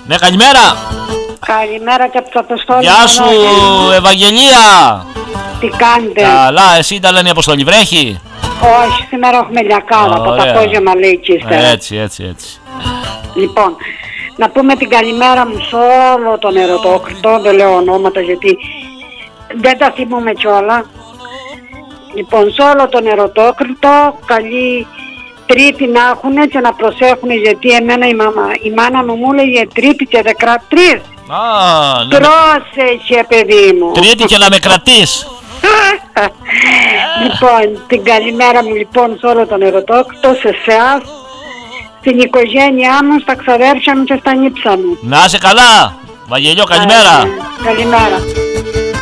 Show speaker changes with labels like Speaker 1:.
Speaker 1: Ναι, καλημέρα.
Speaker 2: Καλημέρα και από το Αποστόλη.
Speaker 1: Γεια σου, Ευαγγελία.
Speaker 2: Τι κάνετε?
Speaker 1: Καλά, εσύ τα λένε η Αποστολή, βρέχει?
Speaker 2: Όχι, σήμερα έχουμε λιακάδα, από τα απόγευμα λέει και ύστερα.
Speaker 1: Έτσι.
Speaker 2: Λοιπόν, να πούμε την καλημέρα μου σε όλο τον ερωτόκριτο, δεν λέω ονόματα γιατί δεν τα θυμούμε κιόλα. Λοιπόν, σε όλο τον ερωτόκριτο, καλή Τρίτη να έχουν και να προσέχουν, γιατί εμένα η μάνα μου έλεγε Τρίτη και δεν κρατείς. Πρόσεχε, παιδί μου.
Speaker 1: Τρίτη και να με κρατείς.
Speaker 2: Λοιπόν, την καλημέρα μου λοιπόν σε όλο τον ερωτόκριτο, σε εσάς, στην οικογένειά μου, στα ξαδέρφια μου και στα νύψα μου.
Speaker 1: Να είσαι καλά, Βαγγελιό, καλημέρα.
Speaker 2: Καλημέρα.